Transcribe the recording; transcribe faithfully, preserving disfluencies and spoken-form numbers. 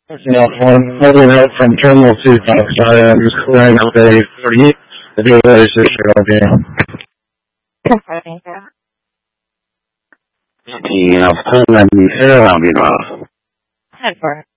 You know, one holding out from Terminal two, sorry, I'm just clearing up a forty-eight. The deal is just okay. Sí, no, pues, la misera, mira. Head for it.